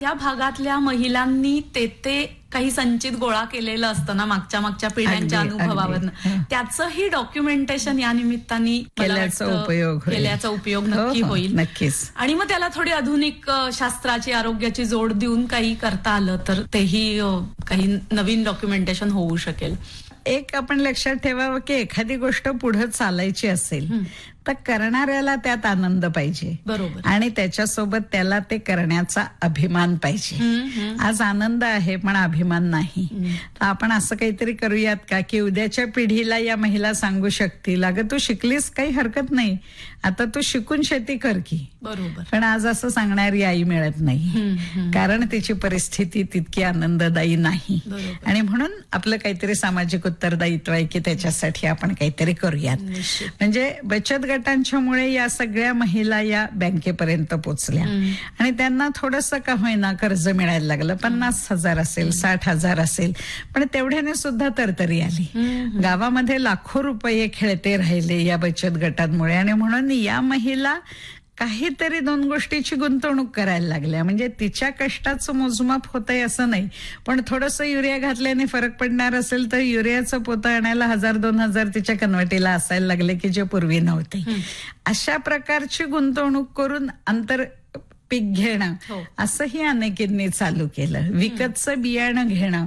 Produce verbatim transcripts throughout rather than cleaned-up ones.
या भागातल्या महिलांनी ते ते काही संचित गोळा केलेलं असतं ना मागच्या मागच्या पिढ्यांच्या अनुभवावरनं, त्याचंही डॉक्युमेंटेशन या निमित्ताने केल्याचा उपयोग केल्याचा उपयोग नक्की होईल. नक्कीच. आणि मग त्याला थोडी आधुनिक शास्त्राची आरोग्याची जोड देऊन काही करता आलं तर तेही काही नवीन डॉक्युमेंटेशन होऊ शकेल. एक आपण लक्षात ठेवावं की एखादी गोष्ट पुढे चालायची असेल तर करणाऱ्याला त्यात आनंद पाहिजे. बरोबर. आणि त्याच्यासोबत त्याला ते करण्याचा अभिमान पाहिजे. आज आनंद आहे पण अभिमान नाही. तर आपण असं काहीतरी करूयात का की उद्याच्या पिढीला या महिला सांगू शकतील, अगं तू शिकलीस काही हरकत नाही, आता तू शिकून शेती कर की. बरोबर. पण आज असं सांगणारी आई मिळत नाही, कारण तिची परिस्थिती तितकी आनंददायी नाही. आणि म्हणून आपलं काहीतरी सामाजिक उत्तरदायित्व आहे की त्याच्यासाठी आपण काहीतरी करूयात. म्हणजे बचत गटांच्यामुळे या सगळ्या महिला या बँकेपर्यंत पोहोचल्या आणि त्यांना थोडंसं का होईना कर्ज मिळायला लागलं. पन्नास हजार असेल, साठ हजार असेल, पण तेवढ्याने सुद्धा तरतरी आली. गावामध्ये लाखो रुपये खेळते राहिले या बचत गटांमुळे. आणि म्हणून या महिला काहीतरी दोन गोष्टीची गुंतवणूक करायला लागल्या. म्हणजे तिच्या कष्टाचं मोजमाप होतंय असं नाही, पण थोडंसं युरिया घातल्याने फरक पडणार असेल तर युरियाचं पोतं आणायला हजार दोन हजार तिच्या कन्वर्टीला असायला लागले की जे पूर्वी नव्हते. अशा प्रकारची गुंतवणूक करून आंतर पीक घेणं असंही अनेकींनी चालू केलं. विकतचं बियाणं घेणं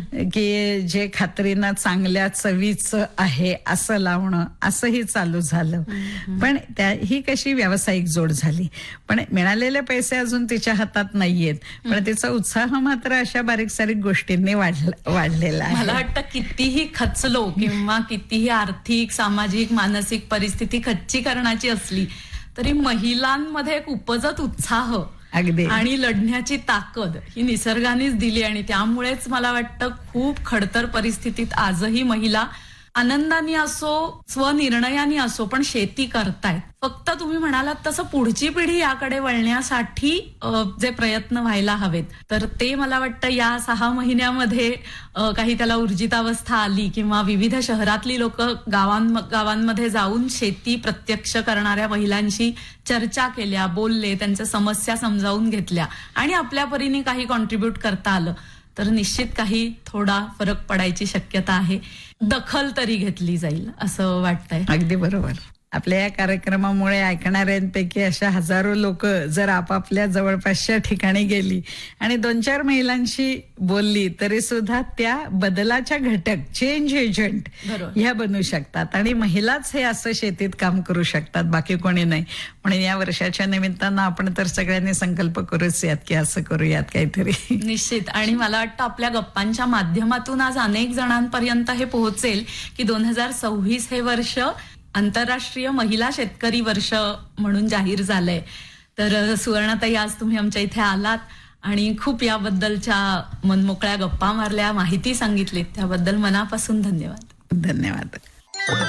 की जे खात्रीनं चांगल्या चवीचं आहे असं लावणं असंही चालू झालं. पण त्या ही कशी व्यावसायिक जोड झाली. पण मिळालेले पैसे अजून तिच्या हातात नाहीयेत, पण तिचा उत्साह मात्र अशा बारीक सारीक गोष्टींनी वाढलेला आहे. मला वाटतं कितीही खचलो किंवा कितीही आर्थिक सामाजिक मानसिक परिस्थिती खच्चीकरणाची असली तरी महिलांमध्ये एक उपजत उत्साह अगदी आणि लढण्याची ताकद ही निसर्गानेच दिली. आणि त्यामुळेच मला वाटतं खूप खडतर परिस्थितीत आजही महिला आनंदाने असो स्वनिर्णयाने असो पण शेती करतायत. फक्त तुम्ही म्हणालात तसं पुढची पिढी याकडे वळण्यासाठी जे प्रयत्न व्हायला हवेत, तर ते मला वाटतं या सहा महिन्यामध्ये काही त्याला ऊर्जितावस्था आली किंवा विविध शहरातली लोक गावां गावांमध्ये जाऊन शेती प्रत्यक्ष करणाऱ्या महिलांशी चर्चा केल्या, बोलले, त्यांच्या समस्या समजावून घेतल्या आणि आपल्या परीने काही कॉन्ट्रीब्यूट करता आलं तर निश्चित काही थोडा फरक पडायची शक्यता आहे. दखल तरी घेतली जाईल असं वाटतंय. अगदी बरोबर. आपल्या या कार्यक्रमामुळे ऐकणाऱ्यांपैकी अशा हजारो लोक जर आपापल्या जवळपासच्या ठिकाणी गेली आणि दोन चार महिलांशी बोलली तरी सुद्धा त्या बदलाच्या घटक चेंज एजंट ह्या बनू शकतात. आणि महिलाच हे असं शेतीत काम करू शकतात, बाकी कोणी नाही. म्हणून या वर्षाच्या निमित्तानं आपण तर सगळ्यांनी संकल्प करूच यात की असं करूयात काहीतरी. निश्चित. आणि मला वाटतं आपल्या गप्पांच्या माध्यमातून आज अनेक जणांपर्यंत हे पोहोचेल की दोन हजार सव्वीस हे वर्ष आंतरराष्ट्रीय महिला शेतकरी वर्ष म्हणून जाहीर झालंय. तर सुवर्णाताई, आज तुम्ही आमच्या इथे आलात आणि खूप याबद्दलच्या मनमोकळ्या गप्पा मारल्या, माहिती सांगितलीत, त्याबद्दल मनापासून धन्यवाद. धन्यवाद.